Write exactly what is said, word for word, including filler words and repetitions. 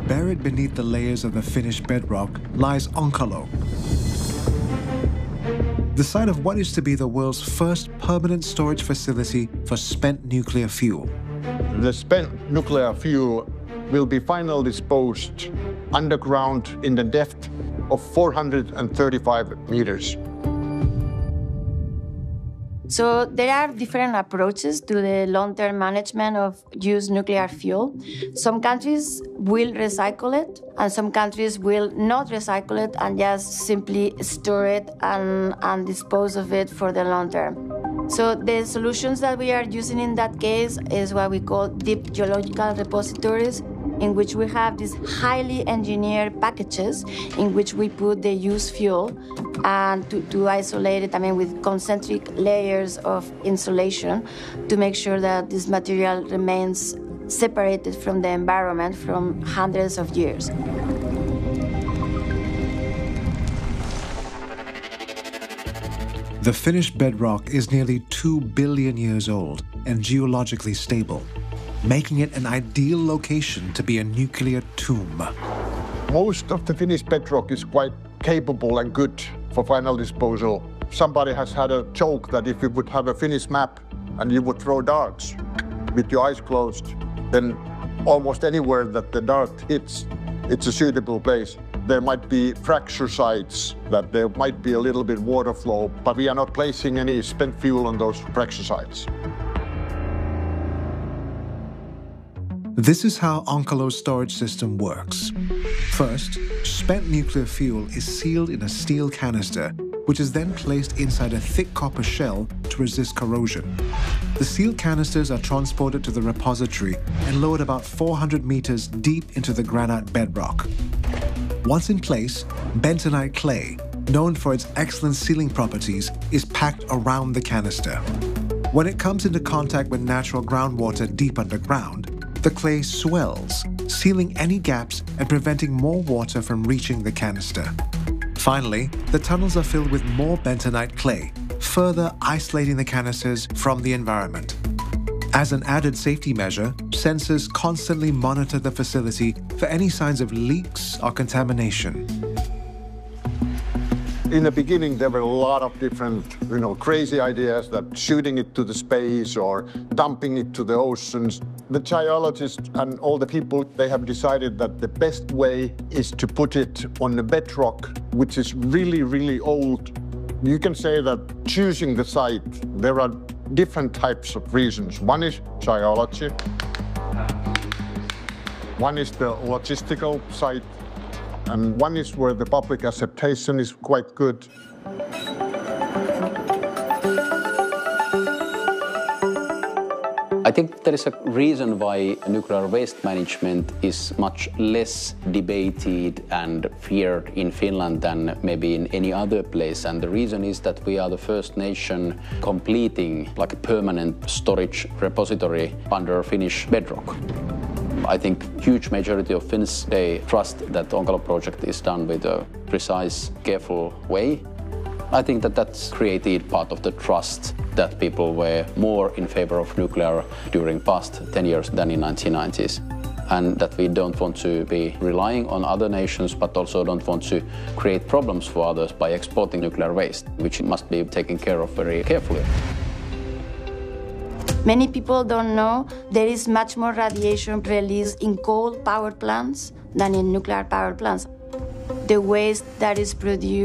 buried beneath the layers of the Finnish bedrock lies Onkalo, the site of what is to be the world's first permanent storage facility for spent nuclear fuel. The spent nuclear fuel will be finally disposed underground in the depth of four hundred thirty-five meters. So there are different approaches to the long-term management of used nuclear fuel. Some countries will recycle it, and some countries will not recycle it and just simply store it and, and dispose of it for the long term. So the solutions that we are using in that case is what we call deep geological repositories, in which we have these highly engineered packages in which we put the used fuel and to, to isolate it, I mean, with concentric layers of insulation to make sure that this material remains separated from the environment from hundreds of years. The Finnish bedrock is nearly two billion years old and geologically stable, making it an ideal location to be a nuclear tomb. Most of the Finnish bedrock is quite capable and good for final disposal. Somebody has had a joke that if you would have a Finnish map and you would throw darts with your eyes closed, then almost anywhere that the dart hits, it's a suitable place. There might be fracture sites, that there might be a little bit water flow, but we are not placing any spent fuel on those fracture sites. This is how Onkalo's storage system works. First, spent nuclear fuel is sealed in a steel canister, which is then placed inside a thick copper shell to resist corrosion. The sealed canisters are transported to the repository and lowered about four hundred meters deep into the granite bedrock. Once in place, bentonite clay, known for its excellent sealing properties, is packed around the canister. When it comes into contact with natural groundwater deep underground, the clay swells, sealing any gaps and preventing more water from reaching the canister. Finally, the tunnels are filled with more bentonite clay, further isolating the canisters from the environment. As an added safety measure, sensors constantly monitor the facility for any signs of leaks or contamination. In the beginning, there were a lot of different, you know, crazy ideas that shooting it to the space or dumping it to the oceans. The geologists and all the people, they have decided that the best way is to put it on the bedrock, which is really, really old. You can say that choosing the site, there are different types of reasons. One is geology. One is the logistical site. And one is where the public acceptation is quite good. I think there is a reason why nuclear waste management is much less debated and feared in Finland than maybe in any other place. And the reason is that we are the first nation completing like a permanent storage repository under Finnish bedrock. I think huge majority of Finns, they trust that the Onkalo project is done with a precise, careful way. I think that that's created part of the trust that people were more in favor of nuclear during past ten years than in nineteen nineties. And that we don't want to be relying on other nations, but also don't want to create problems for others by exporting nuclear waste, which must be taken care of very carefully. Many people don't know there is much more radiation released in coal power plants than in nuclear power plants. The waste that is produced